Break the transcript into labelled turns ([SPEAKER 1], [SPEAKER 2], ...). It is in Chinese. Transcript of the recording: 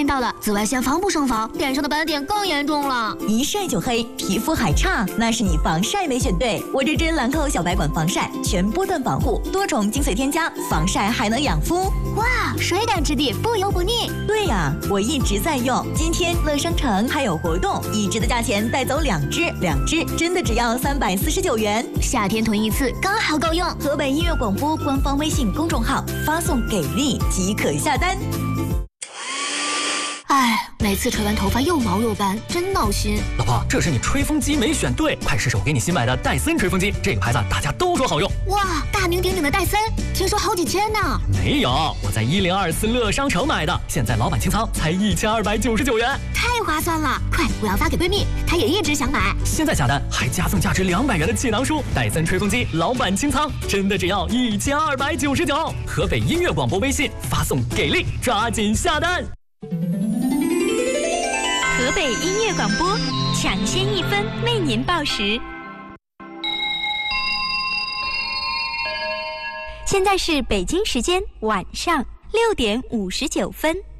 [SPEAKER 1] 天到了，紫外线防不胜防，脸上的斑点更严重了。
[SPEAKER 2] 一晒就黑，皮肤还差，那是你防晒没选对。我这支兰蔻小白管防晒，全波段防护，多种精粹添加，防晒还能养肤。
[SPEAKER 1] 哇，水感质地，不油不腻。
[SPEAKER 2] 对呀，我一直在用。今天乐商城还有活动，一支的价钱带走2支，2支真的只要349元。
[SPEAKER 1] 夏天囤一次刚好够用。
[SPEAKER 2] 河北音乐广播官方微信公众号发送“给力”即可下单。
[SPEAKER 1] 哎，每次吹完头发又毛又斑，真闹心。
[SPEAKER 3] 老婆，这是你吹风机没选对，快试试我给你新买的戴森吹风机，这个牌子大家都说好用。
[SPEAKER 1] 哇，大名鼎鼎的戴森，听说好几千呢。
[SPEAKER 3] 没有，我在1024乐商城买的，现在老板清仓才1299元，
[SPEAKER 1] 太划算了！快，我要发给闺蜜，她也一直想买。
[SPEAKER 3] 现在下单还加送价值200元的气囊书，戴森吹风机老板清仓，真的只要1299。河北音乐广播微信发送“给力”，抓紧下单。
[SPEAKER 4] 河北音乐广播，抢先1分为您报时。现在是北京时间晚上6点59分。